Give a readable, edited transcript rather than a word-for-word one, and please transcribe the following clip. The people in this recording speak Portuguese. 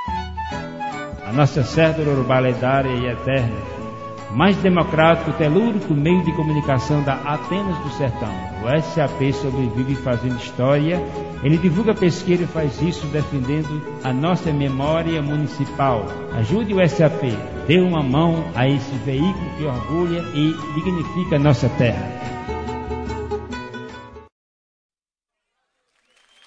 A nossa cédula urbana lendária e eterna, mais democrático, telúrico meio de comunicação da Atenas do Sertão. O SAP sobrevive fazendo história. Ele divulga pesquisa e faz isso defendendo a nossa memória municipal. Ajude o SAP, dê uma mão a esse veículo que orgulha e dignifica a nossa terra.